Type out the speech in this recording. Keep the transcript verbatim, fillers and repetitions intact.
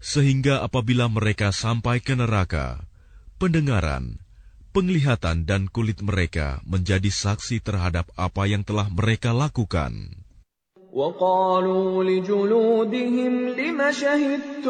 sehingga apabila mereka sampai ke neraka, pendengaran, penglihatan dan kulit mereka menjadi saksi terhadap apa yang telah mereka lakukan. وَقَالُوا لِجُلُودِهِمْ لِمَ شَهِدتُّمْ